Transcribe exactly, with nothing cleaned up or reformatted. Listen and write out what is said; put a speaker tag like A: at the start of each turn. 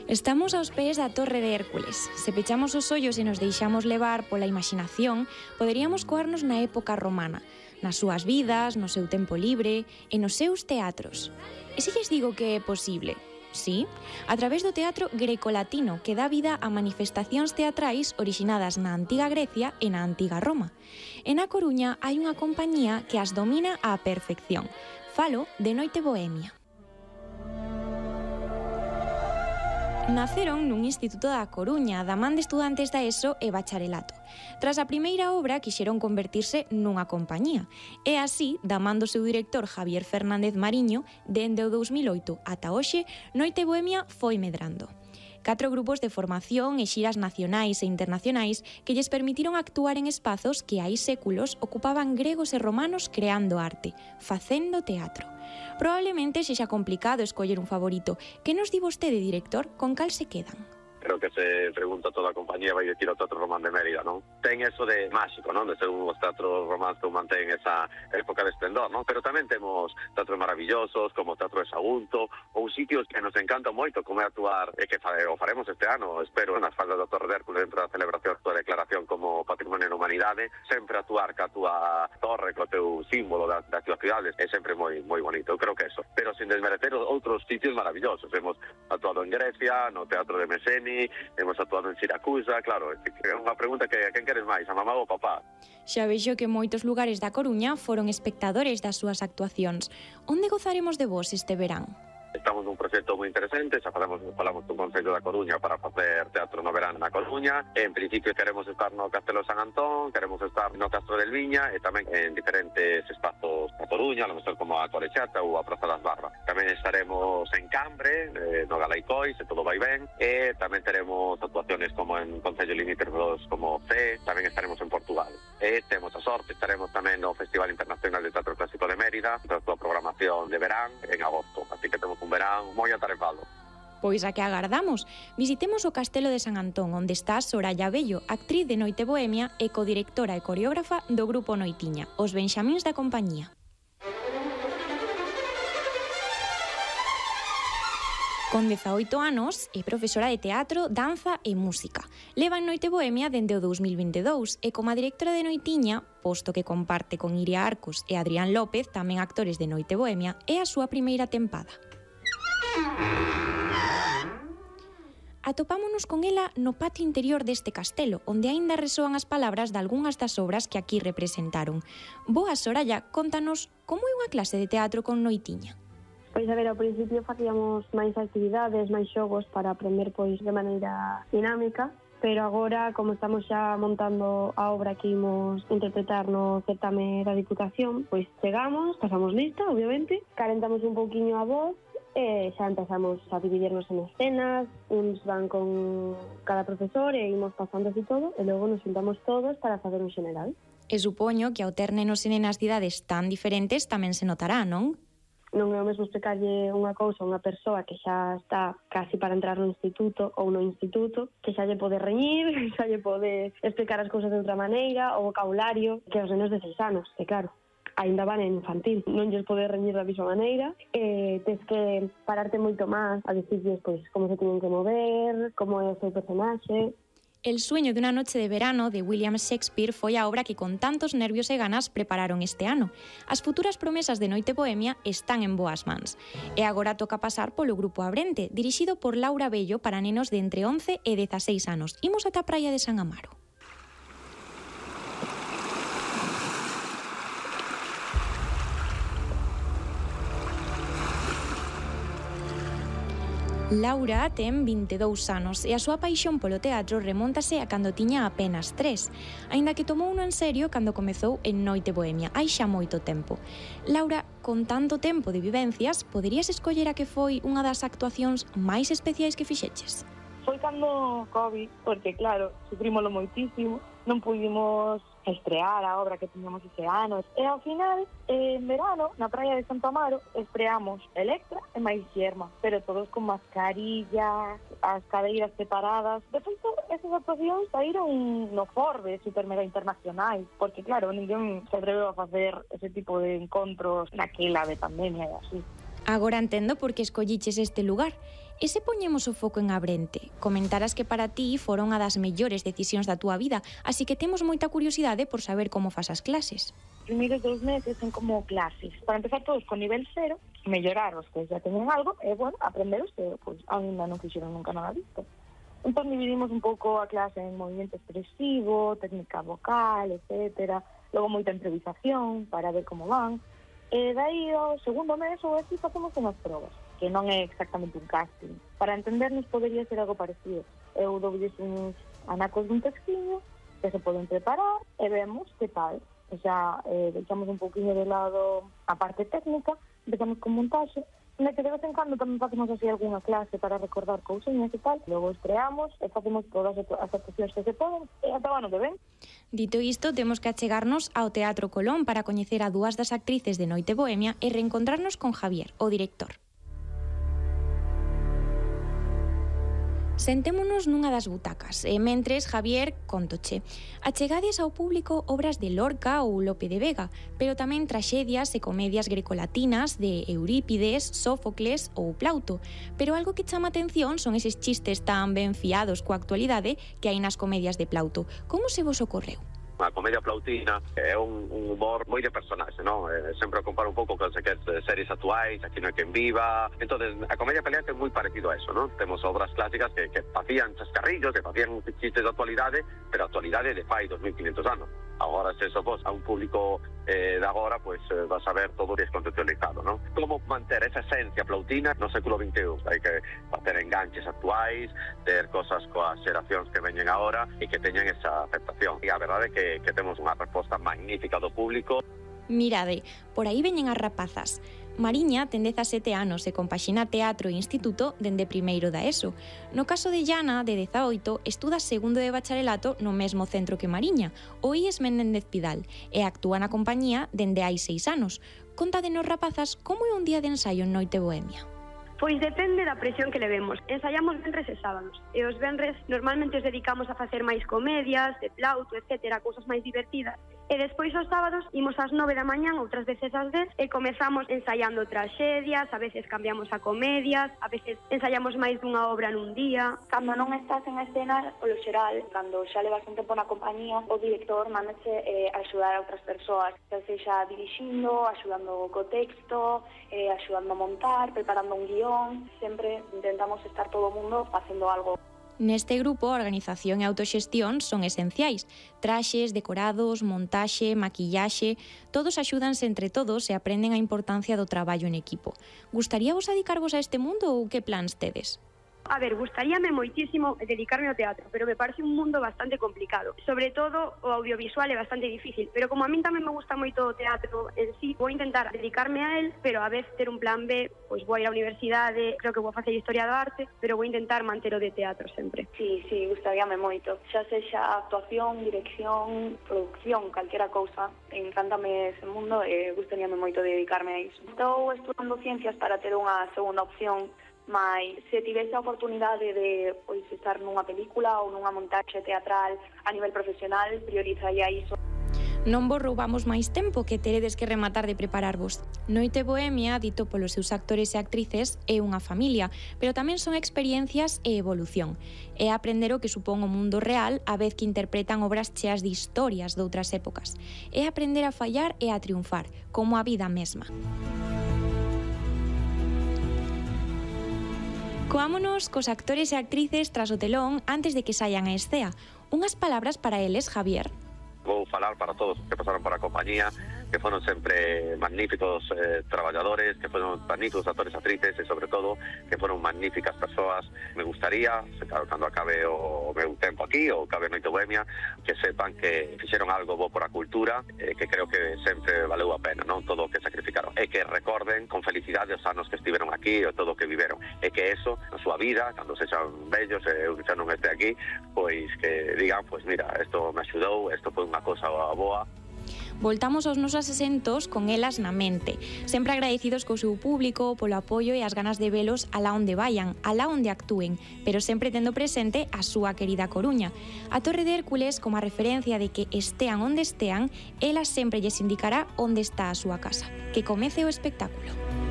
A: Estamos aos pés da Torre de Hércules. Se pechamos os ollos e nos deixamos levar pola imaginación, poderíamos coarnos na época romana, nas súas vidas, no seu tempo libre e nos seus teatros. E se lles digo que é posible? Sí, a través do teatro grecolatino que dá vida a manifestacións teatrais orixinadas na antiga Grecia e na antiga Roma. E na Coruña hai unha compañía que as domina á perfección. Falo de Noite Bohemia. Naceron nun instituto da Coruña, da man de estudantes da ESO e bacharelato. Tras a primeira obra, quixeron convertirse nunha compañía. E así, da man do seu director Javier Fernández Mariño, dende o dous mil oito ata hoxe, Noite Bohemia foi medrando. Catro grupos de formación e xiras nacionais e internacionais que lles permitiron actuar en espazos que hai séculos ocupaban gregos e romanos creando arte, facendo teatro. Probablemente sexa complicado escoller un favorito. Que nos di vostede, director, con cal se quedan?
B: Creo que se pregunta toda a compañía vai dicir o Teatro Román de Mérida, non? Ten eso de máxico, non? De ser un dos teatros románs que mantén esa época de esplendor, non? Pero tamén temos teatros maravillosos como o Teatro de Sagunto ou sitios que nos encantan moito, como é actuar, e que o faremos este ano, espero, nas faldas da Torre de Hércules dentro da celebración da declaración como Patrimonio da Humanidade, sempre actuar ca túa torre, co teu símbolo da, da túa cidade, é sempre moi moi bonito, eu creo que eso. Pero sin desmerecer outros sitios maravillosos, hemos actuado en Grecia, no Teatro de Meseni, hemos actuado en Siracusa, claro, é unha pregunta que a quen queres máis, a mamá ou a papá?
A: Xa vexo que moitos lugares da Coruña foron espectadores das súas actuacións. Onde gozaremos de vos este verán?
B: Estamos nun proxecto moi interesante, xa falamos, falamos do Concello da Coruña para facer teatro no verán na Coruña. En principio queremos estar no Castelo San Antón, queremos estar no Castro del Viña e tamén en diferentes espazos da Coruña, a lo mejor como a Corechata ou a Praza das Barbas. Tamén estaremos en Cambre, eh, no Galaicoi, se todo vai ben, e tamén teremos actuaciones como en Concello Limítrofos como C, tamén estaremos en Portugal. E temos a sorte, estaremos tamén no Festival Internacional de Teatro Clásico de Mérida, toda a programación de verán en agosto, así que temos un verán moi atarefado.
A: Pois a que agardamos. Visitemos o Castelo de San Antón, onde está Soraya Bello, actriz de Noite Bohemia e codirectora e coreógrafa do grupo Noitiña, os Benxamíns da compañía. Con dezaoito anos, é profesora de teatro, danza e música. Leva en Noite Bohemia dende o dous mil vinte e dous e como directora de Noitiña, posto que comparte con Iria Arcos e Adrián López, tamén actores de Noite Bohemia, é a súa primeira tempada. Atopámonos con ela no patio interior deste castelo, onde aínda resoan as palabras de algunhas das obras que aquí representaron. Boa, Soraya, contanos como é unha clase de teatro con Noitiña.
C: Pois a ver, ao principio facíamos máis actividades, máis xogos para aprender pois de maneira dinámica, pero agora, como estamos xa montando a obra que imos interpretar no certame da Diputación, pois chegamos, pasamos lista, obviamente, calentamos un pouquiño a voz, e xa empezamos a dividirnos en escenas, uns van con cada profesor e imos pasando así todo, e logo nos juntamos todos para facer un general.
A: E supoño que ao ter nenos e nenas de idades tan diferentes tamén se notará, non?
C: Non é o mesmo explicarlle unha cousa a unha persoa que xa está casi para entrar no instituto ou no instituto, que xa lle pode reñir, xa lle pode explicar as cousas de outra maneira, o vocabulario, que os nenos de seis anos, que claro, aínda van en infantil, non lles pode reñir da mesma maneira, e tens que pararte moito máis a dicirles pois como se tienen que mover, como é o seu personaxe.
A: El sueño de una noche de verano de William Shakespeare foi a obra que con tantos nervios e ganas prepararon este ano. As futuras promesas de Noite Bohemia están en boas mans. E agora toca pasar polo Grupo Abrente, dirixido por Laura Bello para nenos de entre once e dezaseis anos. Imos ata a praia de San Amaro. Laura ten vinte e dous anos e a súa paixón polo teatro remóntase a cando tiña apenas tres, aínda que tomou uno en serio cando comezou en Noite Bohemia, hai xa moito tempo. Laura, con tanto tempo de vivencias, poderías escoller a que foi unha das actuacións máis especiais que fixeches?
D: Foi cando COVID, porque claro, sufrímolo moitísimo, non pudimos estrear a obra que tiñamos ese ano. E ao final, en verano, na praia de Santo Amaro, estreamos Electra e máis Xerma, pero todos con mascarilla, as cadeiras separadas. De feito, esas actuacións saíron no Forbes super mega internacionais, porque claro, ninguén se atreveu a facer ese tipo de encontros naquela de pandemia e así.
A: Agora entendo por que escolliches este lugar. E se poñemos o foco en Abrente? Comentaras que para ti foron unha das mellores decisións da túa vida, así que temos moita curiosidade por saber como fas as clases.
D: Os primeiros dous meses son como clases. Para empezar todos con nivel cero, mellorar os que já teñen algo, e, bueno, aprender os que pues, ainda non fixeron nunca nada disto. Entón dividimos un pouco a clase en movimento expresivo, técnica vocal, etcétera. Logo moita improvisación para ver como van. E dai o segundo mes ou así facemos unhas probas, que non é exactamente un casting. Para entendernos podería ser algo parecido. Eu doulles uns anacos dun textiño que se poden preparar e vemos que tal. O sea, eh, deixamos un pouquinho de lado a parte técnica, empezamos con montaxe, e que de vez en cando tamén facemos así algunha clase para recordar cousiñas e tal. Logo estreamos e facemos todas as actuacións que se poden e ata o ano que ven.
A: Dito isto, temos que achegarnos ao Teatro Colón para coñecer a dúas das actrices de Noite Bohemia e reencontrarnos con Javier, o director. Sentémonos nunha das butacas e mentres Javier contoche. Achegades ao público obras de Lorca ou Lope de Vega, pero tamén traxedias e comedias grecolatinas de Eurípides, Sófocles ou Plauto. Pero algo que chama atención son eses chistes tan ben fiados coa actualidade que hai nas comedias de Plauto. Como se vos ocorreu?
B: A comedia plautina é un, un humor moi de personaxe, non? Eh, sempre comparo un pouco con aquelas series actuais, Aquí non hai quen viva. Entonces, a comedia peleante é moi parecido a eso, non? Temos obras clásicas que, que facían chascarrillos, que facían chistes de actualidade, pero a actualidade de fai dos mil quinhentos anos. Agora, se eso vos a un público eh, de agora, pues eh, vas a ver todo descontextualizado, non? Como manter esa esencia plautina no século vinte e un? Hai que facer enganches actuais, ter cosas coas xeracións que veñen agora e que teñan esa aceptación. E a verdade é que que temos unha resposta magnífica do público.
A: Mirade, por aí veñen as rapazas. Mariña ten dezasete anos e compaxina teatro e instituto dende primeiro da ESO. No caso de Llana, de dezaoito, estuda segundo de bacharelato no mesmo centro que Mariña, o I E S Méndez Pidal, e actúa na compañía dende hai seis anos. Contádenos, rapazas, como é un día de ensaio en Noite Bohemia?
C: Pois depende da presión que levemos. Ensaiamos venres e sábados. E os venres normalmente os dedicamos a facer máis comedias, de Plauto, etcétera, cousas máis divertidas. E despois os sábados imos ás nove da mañán, outras veces ás dez, e comezamos ensaiando traxedias, a veces cambiamos a comedias, a veces ensaiamos máis dunha obra nun día.
E: Cando non estás en a escena, polo xeral, cando xa levas un tempo na compañía, o director mandache eh, axudar a outras persoas, xa sexa dirixindo, axudando co texto, eh, axudando a montar, preparando un guión. Sempre intentamos estar todo o mundo facendo algo.
A: Neste grupo, a organización e autoxestión son esenciais. Traxes, decorados, montaxe, maquillaxe, todos axúdanse entre todos e aprenden a importancia do traballo en equipo. Gustaríavos dedicarvos a este mundo ou que plans tedes?
C: A ver, gustaríame moitísimo dedicarme ao teatro, pero me parece un mundo bastante complicado. Sobre todo, o audiovisual é bastante difícil, pero como a min tamén me gusta moito o teatro en sí, vou intentar dedicarme a él, pero a vez ter un plan B, pois vou ir á universidade, creo que vou facer Historia do Arte, pero vou intentar manter o de teatro sempre.
E: Sí, sí, gustaríame moito. Xa sexa actuación, dirección, producción, calquera cousa. Encántame ese mundo e gustaríame moito dedicarme a iso. Estou estudando ciencias para ter unha segunda opción, mas se tivese a oportunidade de pois, estar nunha película ou nunha montaxe teatral a nivel profesional, priorizaría iso.
A: Non vos roubamos máis tempo, que teredes que rematar de prepararvos. Noite Bohemia, dito polos seus actores e actrices, é unha familia, pero tamén son experiencias e evolución. É aprender o que supón o mundo real a vez que interpretan obras cheas de historias doutras épocas. É aprender a fallar e a triunfar, como a vida mesma. Coámonos cos actores e actrices tras o telón antes de que saian a escea. Unhas palabras para eles, Javier.
B: Vou falar para todos os que pasaron por a compañía, que foron sempre magníficos eh, traballadores, que foron magníficos actores e actrices e, sobre todo, que foron magníficas persoas. Me gustaría, claro, cando acabe o meu tempo aquí, ou acabe Noite Bohemia, que sepan que fixeron algo bo por a cultura, eh, que creo que sempre valeu a pena, non? Todo o que sacrificaron. E que recorden con felicidade os anos que estiveron aquí e todo o que viveron. E que eso, na súa vida, cando sexan bellos e eu xa non este aquí, pois que digan, pois mira, isto me axudou, isto foi unha cosa boa.
A: Voltamos aos nosos asentos con elas na mente, sempre agradecidos co seu público, polo apoio e as ganas de velos alá onde vayan, alá onde actúen, pero sempre tendo presente a súa querida Coruña. A Torre de Hércules, como a referencia de que estean onde estean, ela sempre lles indicará onde está a súa casa. Que comece o espectáculo.